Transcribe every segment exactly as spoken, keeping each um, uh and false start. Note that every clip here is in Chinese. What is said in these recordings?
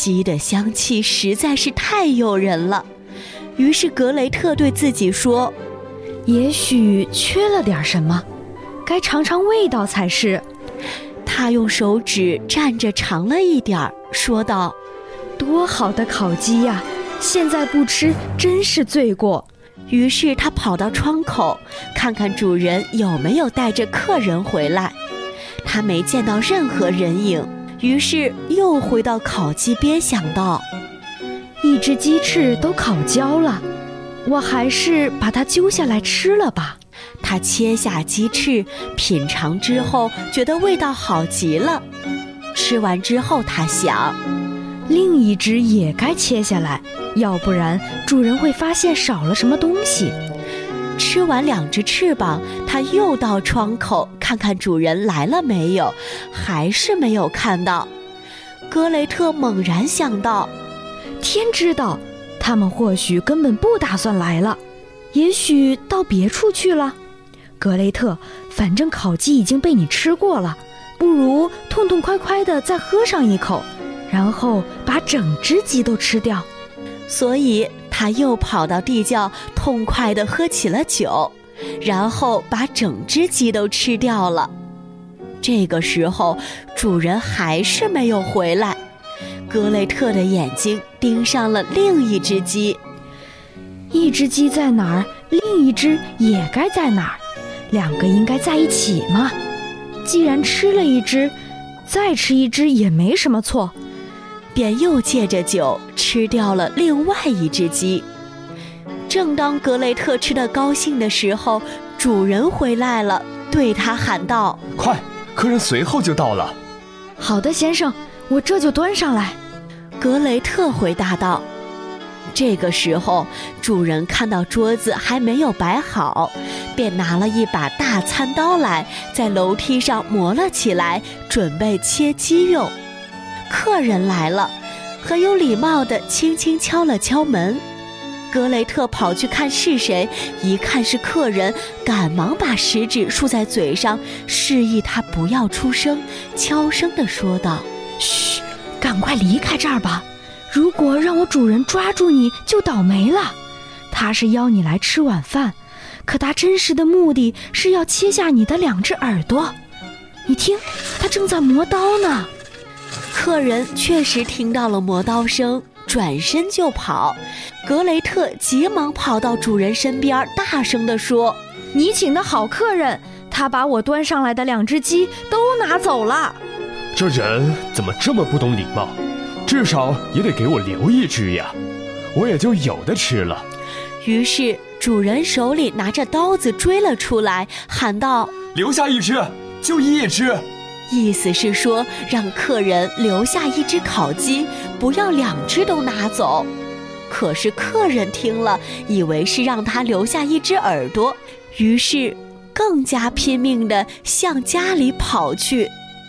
鸡的香气实在是太诱人了。于是格雷特对自己说， 也许缺了点什么，该尝尝味道才是。 他用手指蘸着尝了一点儿，说道， 多好的烤鸡呀，现在不吃真是罪过。 于是他跑到窗口，看看主人有没有带着客人回来。他没见到任何人影，于是又回到烤鸡边，想到， 一只鸡翅都烤焦了，我还是把它揪下来吃了吧。 他切下鸡翅，品尝之后觉得味道好极了。吃完之后他想， 另一只也该切下来，要不然主人会发现少了什么东西。 吃完两只翅膀，他又到窗口看看主人来了没有，还是没有看到。格雷特猛然想到， 天知道，他们或许根本不打算来了，也许到别处去了。格雷特，反正烤鸡已经被你吃过了，不如痛痛快快地再喝上一口，然后把整只鸡都吃掉。 所以他又跑到地窖，痛快地喝起了酒，然后把整只鸡都吃掉了。这个时候，主人还是没有回来。格雷特的眼睛盯上了另一只鸡。 一只鸡在哪儿，另一只也该在哪儿，两个应该在一起嘛。既然吃了一只，再吃一只也没什么错。 便又借着酒吃掉了另外一只鸡。正当格雷特吃得高兴的时候，主人回来了，对他喊道， 快，客人随后就到了。 好的，先生，我这就端上来。 格雷特回答道。这个时候，主人看到桌子还没有摆好，便拿了一把大餐刀来，在楼梯上磨了起来，准备切鸡肉。客人来了，很有礼貌地轻轻敲了敲门。格雷特跑去看是谁，一看是客人，赶忙把食指竖在嘴上，示意他不要出声，悄声地说道， 嘘，赶快离开这儿吧，如果让我主人抓住你就倒霉了。他是邀你来吃晚饭，可他真实的目的是要切下你的两只耳朵。你听，他正在磨刀呢。 客人确实听到了磨刀声，转身就跑。格雷特急忙跑到主人身边，大声地说， 你请的好客人，他把我端上来的两只鸡都拿走了。 这人怎么这么不懂礼貌，至少也得给我留一只呀，我也就有的吃了。 于是主人手里拿着刀子追了出来，喊道， 留下一只，就一只。 意思是说，让客人留下一只烤鸡，不要两只都拿走。可是客人听了，以为是让他留下一只耳朵，于是更加拼命地向家里跑去。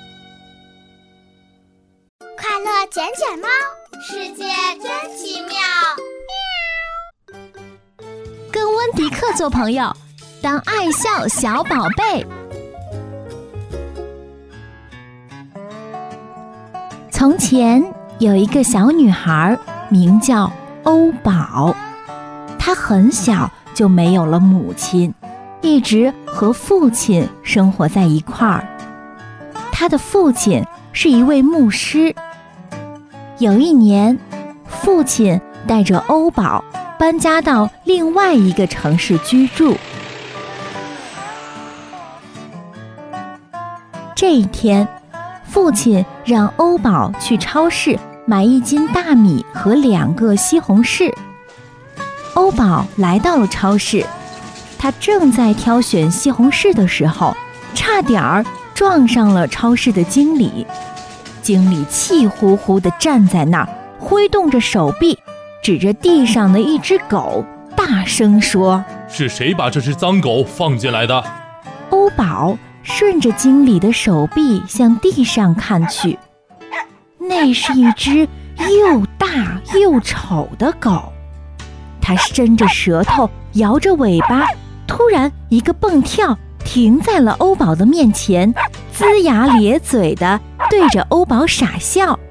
快乐捡捡猫，世界真奇妙。 跟温迪克做朋友，当爱笑小宝贝。从前有一个小女孩，名叫欧宝。她很小就没有了母亲，一直和父亲生活在一块儿。她的父亲是一位牧师。有一年，父亲带着欧宝搬家到另外一个城市居住。这一天，父亲让欧宝去超市买一斤大米和两个西红柿。欧宝来到了超市，他正在挑选西红柿的时候，差点儿撞上了超市的经理。经理气呼呼地站在那儿，挥动着手臂，指着地上的一只狗，大声说：“ 是谁把这只脏狗放进来的？” 欧宝顺着经理的手臂向地上看去，那是一只又大又丑的狗。它伸着舌头，摇着尾巴，突然一个蹦跳，停在了欧宝的面前，龇牙咧嘴地对着欧宝傻笑。